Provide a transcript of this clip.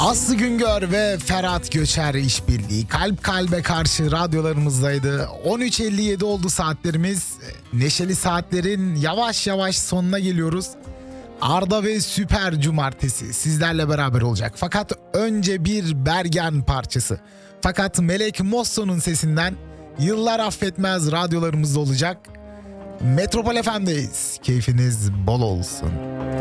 Aslı Güngör ve Ferhat Göçer işbirliği kalp kalbe karşı radyolarımızdaydı. 13.57 oldu saatlerimiz. Neşeli saatlerin yavaş yavaş sonuna geliyoruz. Arda ve Süper Cumartesi sizlerle beraber olacak. Fakat önce bir Bergen parçası. Fakat Melek Mosso'nun sesinden Yıllar Affetmez radyolarımızda olacak. Metropol FM'deyiz. Keyfiniz bol olsun.